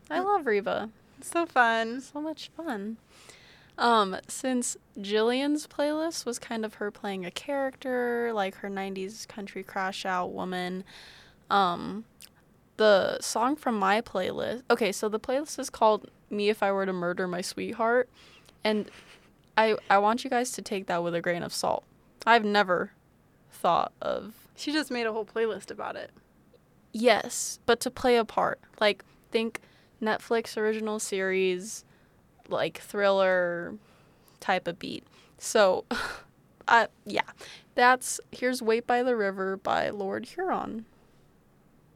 I love Reba. It's so fun. So much fun. Since Jillian's playlist was kind of her playing a character, like her 90s country crash out woman, the song from my playlist. Okay, so the playlist is called Me If I Were to Murder My Sweetheart, and I want you guys to take that with a grain of salt. I've never thought of She just made a whole playlist about it. yes, but to play a part. Like think Netflix original series, like thriller type of beat. So, yeah, that's here's "Wait by the River" by Lord Huron.